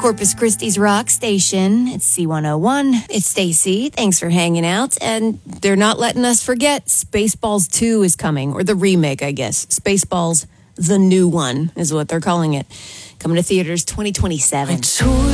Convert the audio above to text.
Corpus Christi's rock station. It's C101. It's Stacy. Thanks for hanging out. And they're not letting us forget Spaceballs 2 is coming, or the remake, I guess. Spaceballs, the new one is what they're calling it. Coming to theaters 2027.